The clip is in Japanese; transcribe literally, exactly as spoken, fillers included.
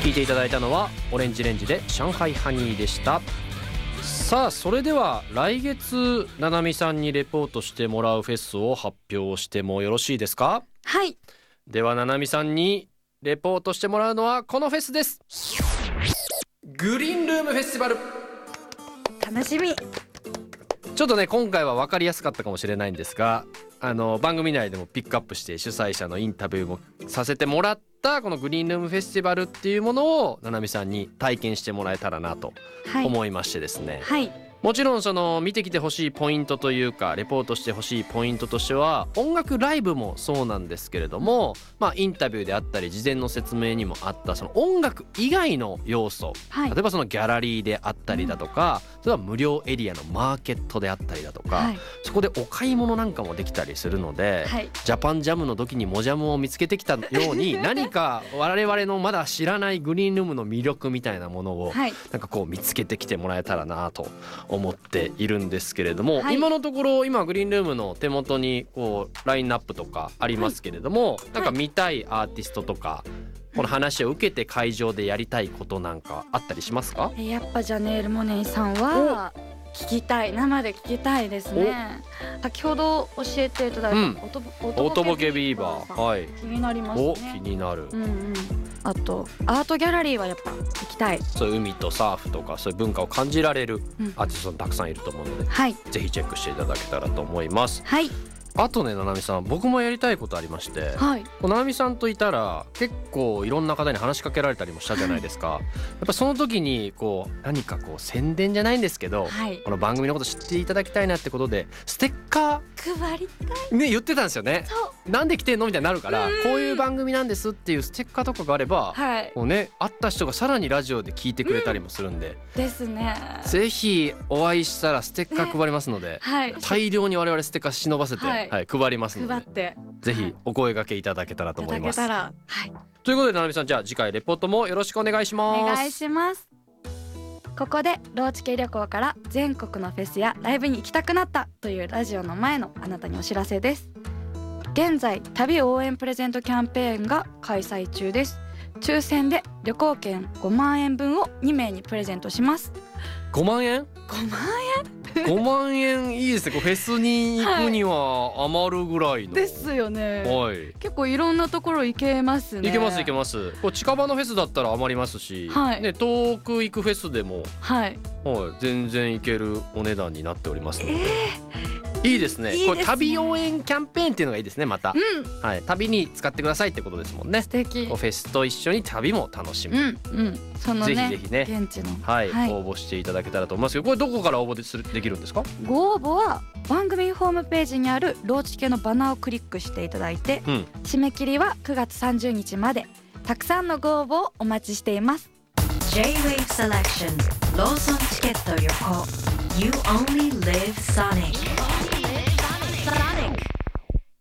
聞いていただいたのはオレンジレンジで上海ハニーでした。さあそれでは来月ななみさんにレポートしてもらうフェスを発表してもよろしいですか？ はい。 ではななみさんにレポートしてもらうのはこのフェスです。グリーンルームフェスティバル。 楽しみ。 ちょっとね今回は分かりやすかったかもしれないんですが、あの番組内でもピックアップして主催者のインタビューもさせてもらったこのグリーンルームフェスティバルっていうものをななみさんに体験してもらえたらなと思いましてですね、 はい、はい、 もちろんその見てきてほしいポイントというかレポートしてほしいポイントとしては音楽ライブもそうなんですけれども、まあインタビューであったり事前の説明にもあったその音楽以外の要素、はい、例えばそのギャラリーであったりだとか、うん、それは無料エリアのマーケットであったりだとか、はい、そこでお買い物なんかもできたりするので、はい、ジャパンジャムの時にモジャムを見つけてきたように何か我々のまだ知らないグリーンルームの魅力みたいなものをなんかこう見つけてきてもらえたらなと思っているんですけれども、はい、今のところ今グリーンルームの手元にこうラインナップとかありますけれども、はい、なんか見たいアーティストとかこの話を受けて会場でやりたいことなんかあったりしますか？ やっぱジャネール・モネイさんは聞きたい、生で聞きたいですね。先ほど教えていただいた、うん、 おとぼけビーバー、はい、 気になりますね。 お気になる、 うんうん、あとアートギャラリーはやっぱ行きたい。 そういう海とサーフとかそういう文化を感じられるアーティストたくさんいると思うので、はい、ぜひチェックしていただけたらと思います。 はい。 あとねななみさん僕もやりたいことありまして、はい、ななみさんといたら結構いろんな方に話しかけられたりもしたじゃないですか、はい、やっぱその時にこう何かこう宣伝じゃないんですけど、はい、この番組のこと知っていただきたいなってことでステッカー配りたいね言ってたんですよね。なんで来てんのみたいになるから、こういう番組なんですっていうステッカーとかがあれば、はい、もうね会った人がさらにラジオで聞いてくれたりもするんで、 うん、ですね。 ぜひお会いしたらステッカー配りますので、ね、はい、大量に我々ステッカー忍ばせて、はいはい、配りますので配ってぜひお声掛けいただけたらと思います。 いただけたら、はい、 ということでななみさんじゃあ次回レポートもよろしくお願いします。 お願いします。ここでローチ系旅行から全国のフェスやライブに行きたくなったというラジオの前のあなたにお知らせです。現在旅応援プレゼントキャンペーンが開催中です。抽選で旅行券ごまんえんぶんをにめいにプレゼントします。 ごまんえんごまんえんごまんえんいいですね。フェスに行くには余るぐらいの、 はい、ですよね、 はい、 結構いろんなところ行けますね。 行けます行けます。こう近場のフェスだったら余りますし、はいね、遠く行くフェスでも、はいはい、全然行けるお値段になっておりますので、えー、いいですね。いいですね。これ旅応援キャンペーンっていうのがいいですね。また、うんはい、旅に使ってくださいってことですもんね。 素敵。 こうフェスと一緒に旅も楽しむ、うんうん、そのね、 ぜひぜひね現地の、 はいはい、応募していただけたらと思いますけど、これどこから応募でするできるんですか？ ご応募は番組ホームページにあるローチ系のバナーをクリックしていただいて、うん、締め切りはくがつさんじゅうにちまで。たくさんのご応募をお待ちしています。 J-Wave Selection ローソンチケット旅行 You only live Sonic